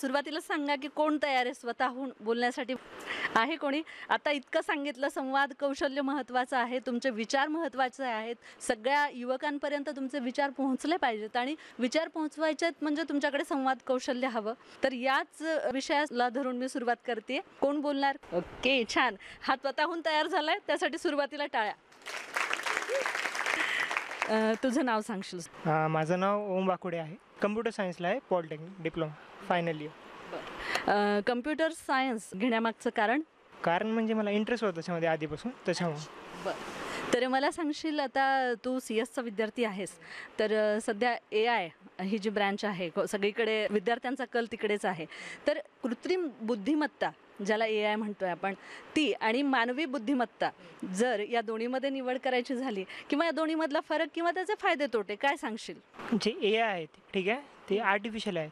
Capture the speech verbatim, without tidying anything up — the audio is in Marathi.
सुरुवातीला सांगा की कोण तयार आहे स्वतःहून बोलण्यासाठी? आहे कोणी? आता इतकं सांगितलं, संवाद कौशल्य महत्त्वाचं आहे, तुमचे विचार महत्त्वाचे आहेत, सगळ्या युवकांपर्यंत तुमचे विचार पोहोचले पाहिजेत आणि विचार पोहोचवायचे आहेत म्हणजे तुमच्याकडे संवाद कौशल्य हवं. तर याच विषयाला धरून मी सुरुवात करते. कोण बोलणार? ओके, छान. हा स्वतःहून तयार झालाय, त्यासाठी सुरुवातीला टाळ्या. अ, तुझं नाव सांगशील? अ, माझं नाव ओम वाकुडे आहे. कम्प्युटर सायन्सला आहे, पॉलिटेक्निक डिप्लोमा फायनल इयर. अ, कम्प्युटर सायन्स घेण्यामागचं कारण? कारण म्हणजे मला इंटरेस्ट होता त्याच्यामध्ये आधीपासून, त्याच्यामुळं. बरं. तर मला सांगशील, आता तू सी एसचा विद्यार्थी आहेस, तर अ, सध्या ए आय ही जी ब्रँच आहे, क- सगळीकडे विद्यार्थ्यांचा कल तिकडेच आहे. तर कृत्रिम बुद्धिमत्ता, ज्याला ए आय म्हणतोय आपण, ती आणि मानवी बुद्धिमत्ता, जर या दोन्हीमध्ये निवड करायची झाली, किंवा या दोन्हीमधला फरक किंवा त्याचे फायदे तोटे काय सांगशील? जे ए आय आहे ते, ठीक आहे, ते आर्टिफिशियल आहे.